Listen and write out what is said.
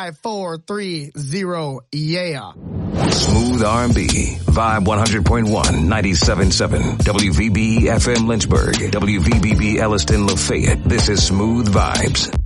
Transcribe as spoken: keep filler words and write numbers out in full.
Five, four, three, zero, yeah. Smooth R and B. Vibe one hundred point one, ninety-seven point seven. W V B E F M Lynchburg. W V B B Elliston Lafayette. This is Smooth Vibes.